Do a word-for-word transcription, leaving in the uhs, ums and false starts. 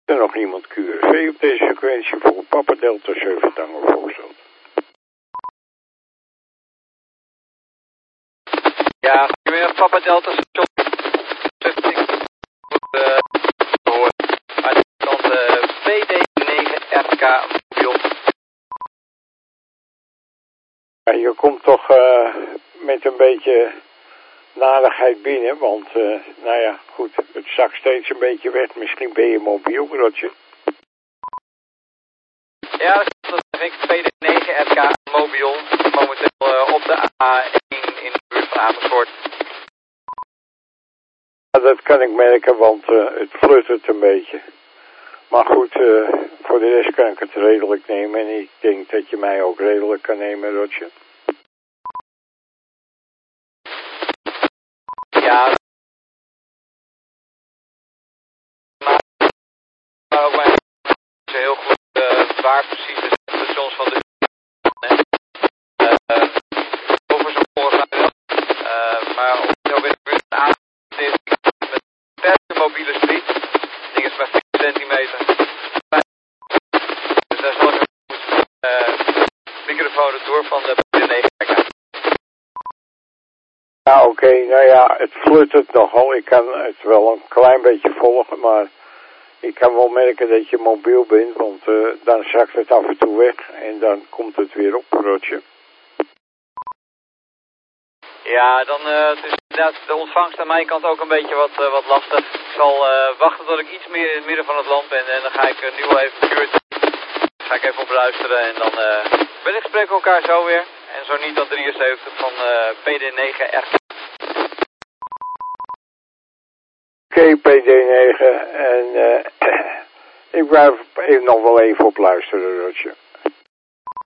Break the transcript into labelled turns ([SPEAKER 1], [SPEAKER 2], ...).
[SPEAKER 1] Er nog iemand Q R V op deze frequentie voor Papa Delta zeven Tango voorstelt.
[SPEAKER 2] Ja, goedemiddag Papa Delta station. Uh, hoor. Uit stand uh, P D negen R K mobiel.
[SPEAKER 1] Ja, je komt toch uh, met een beetje nadigheid binnen, want uh, nou ja, goed, het zakt steeds een beetje weg. Misschien ben je mobiel, Roger.
[SPEAKER 2] Ja, dat is ik P D negen R K mobiel. Momenteel uh, op de A één in de buurt van Amersfoort.
[SPEAKER 1] Ja, dat kan ik merken, want uh, het fluttert een beetje. Maar goed, uh, voor de rest kan ik het redelijk nemen en ik denk dat je mij ook redelijk kan nemen, Roger.
[SPEAKER 2] Ja, maar ook mijn heel goed uh, waar precies de stations van de uh, over zo'n volgens mij wel. Uh, maar op zo in de buurt van A is met sterke mobiele speed. Het ding is maar vier centimeter. Dus daar zal ik een uh, microfoon door van de P D negen R K.
[SPEAKER 1] Ja, oké, okay, nou ja, het fluttert nogal. Ik kan het wel een klein beetje volgen, maar ik kan wel merken dat je mobiel bent, want uh, dan zakt het af en toe weg en dan komt het weer op, Roger.
[SPEAKER 2] Ja, dan uh, het is inderdaad de ontvangst aan mijn kant ook een beetje wat, uh, wat lastig. Ik zal uh, wachten tot ik iets meer in het midden van het land ben en dan ga ik uh, nu wel even buurt. Ga ik even op luisteren en dan uh, wellicht spreken we elkaar zo weer. En zo niet dan drieënzeventig van uh, P D negen R K.
[SPEAKER 1] Oké, okay, P D negen en uh, ik blijf even nog wel even op luisteren, Roger.